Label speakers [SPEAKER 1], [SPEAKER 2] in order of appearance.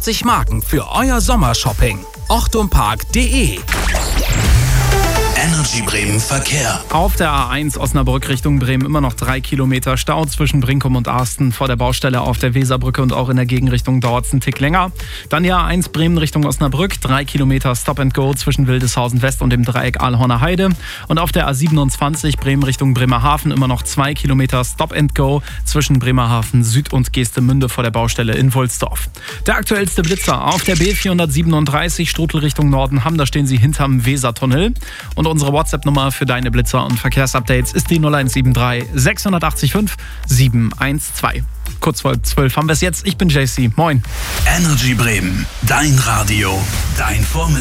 [SPEAKER 1] 50 Marken für euer Sommershopping. Ochtumpark.de.
[SPEAKER 2] Energy Bremen Verkehr.
[SPEAKER 3] Auf der A1 Osnabrück Richtung Bremen immer noch 3 Kilometer Stau zwischen Brinkum und Arsten vor der Baustelle auf der Weserbrücke und auch in der Gegenrichtung dauert es einen Tick länger. Dann die A1 Bremen Richtung Osnabrück, 3 Kilometer Stop and Go zwischen Wildeshausen West und dem Dreieck Aalhorner Heide. Und auf der A27 Bremen Richtung Bremerhaven immer noch 2 Kilometer Stop and Go zwischen Bremerhaven Süd und Geestemünde vor der Baustelle in Wulsdorf. Der aktuellste Blitzer auf der B437 Strudel Richtung Norden Hamm, da stehen sie hinterm Wesertunnel. Und unsere WhatsApp-Nummer für deine Blitzer und Verkehrsupdates ist die 0173 680 712. Kurz vor 12 haben wir es jetzt. Ich bin JC. Moin.
[SPEAKER 2] Energy Bremen. Dein Radio. Dein Formel.